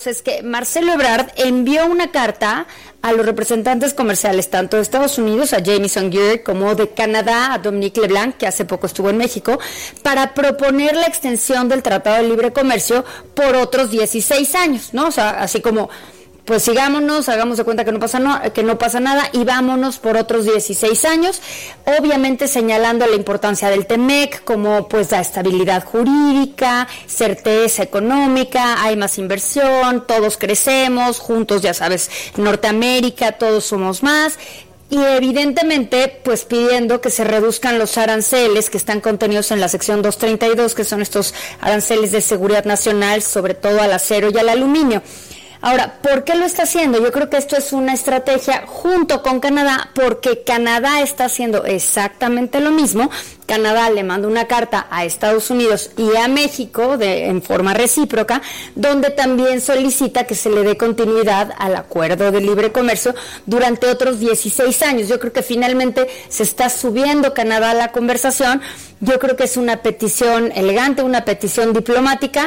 es que Marcelo Ebrard envió una carta a los representantes comerciales, tanto de Estados Unidos, a Jamieson Geer, como de Canadá, a Dominique LeBlanc, que hace poco estuvo en México, para proponer la extensión del Tratado de Libre Comercio por otros 16 años, ¿no? O sea, así como, pues sigámonos, hagamos de cuenta que no pasa nada y vámonos por otros 16 años, obviamente señalando la importancia del TEMEC como pues la estabilidad jurídica, certeza económica, hay más inversión, todos crecemos, juntos ya sabes, Norteamérica, todos somos más. Y evidentemente, pues pidiendo que se reduzcan los aranceles que están contenidos en la sección 232, que son estos aranceles de seguridad nacional, sobre todo al acero y al aluminio. Ahora, ¿por qué lo está haciendo? Yo creo que esto es una estrategia junto con Canadá, porque Canadá está haciendo exactamente lo mismo. Canadá le manda una carta a Estados Unidos y a México en forma recíproca, donde también solicita que se le dé continuidad al acuerdo de libre comercio durante otros 16 años. Yo creo que finalmente se está subiendo Canadá a la conversación. Yo creo que es una petición elegante, una petición diplomática.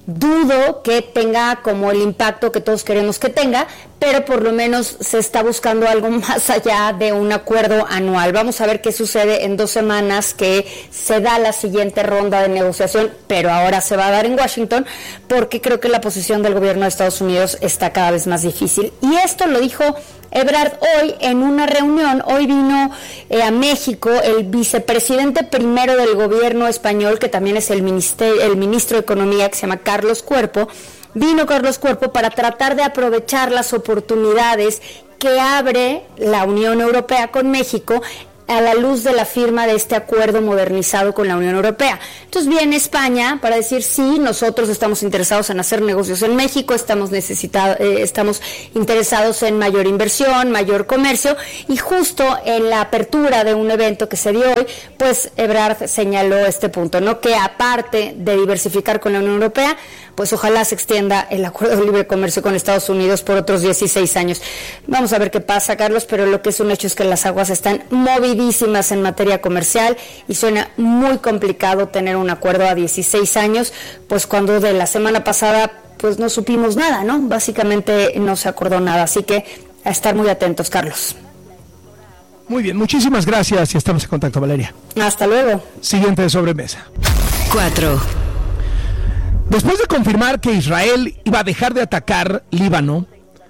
Dudo que tenga como el impacto que todos queremos que tenga, pero por lo menos se está buscando algo más allá de un acuerdo anual. Vamos a ver qué sucede en 2 semanas que se da la siguiente ronda de negociación, pero ahora se va a dar en Washington, porque creo que la posición del gobierno de Estados Unidos está cada vez más difícil. Y esto lo dijo Ebrard hoy en una reunión. Hoy vino a México el vicepresidente primero del gobierno español, que también es el ministro de Economía, que se llama Carlos Cuerpo. Vino Carlos Cuerpo para tratar de aprovechar las oportunidades que abre la Unión Europea con México a la luz de la firma de este acuerdo modernizado con la Unión Europea. Entonces viene España para decir, sí, nosotros estamos interesados en hacer negocios en México, estamos interesados en mayor inversión, mayor comercio, y justo en la apertura de un evento que se dio hoy, pues Ebrard señaló este punto, ¿no? Que aparte de diversificar con la Unión Europea, pues ojalá se extienda el acuerdo de libre comercio con Estados Unidos por otros 16 años. Vamos a ver qué pasa, Carlos, pero lo que es un hecho es que las aguas están movidísimas en materia comercial y suena muy complicado tener un acuerdo a 16 años, pues cuando de la semana pasada pues no supimos nada, ¿no? Básicamente no se acordó nada, así que a estar muy atentos, Carlos. Muy bien, muchísimas gracias y estamos en contacto, Valeria. Hasta luego. Siguiente de sobremesa. 4. Después de confirmar que Israel iba a dejar de atacar Líbano,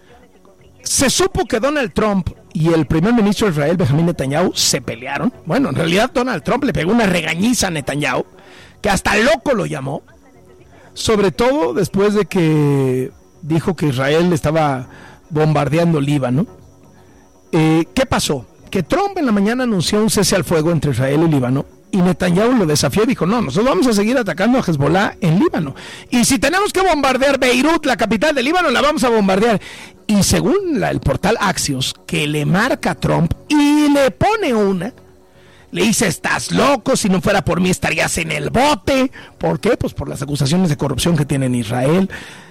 se supo que Donald Trump y el primer ministro de Israel, Benjamín Netanyahu, se pelearon. Bueno, en realidad Donald Trump le pegó una regañiza a Netanyahu, que hasta loco lo llamó, sobre todo después de que dijo que Israel estaba bombardeando Líbano. ¿Qué pasó? Que Trump en la mañana anunció un cese al fuego entre Israel y Líbano, y Netanyahu lo desafió y dijo, no, nosotros vamos a seguir atacando a Hezbollah en Líbano. Y si tenemos que bombardear Beirut, la capital de Líbano, la vamos a bombardear. Y según el portal Axios, que le marca a Trump y le pone una, le dice, estás loco, si no fuera por mí estarías en el bote. ¿Por qué? Pues por las acusaciones de corrupción que tiene en Israel.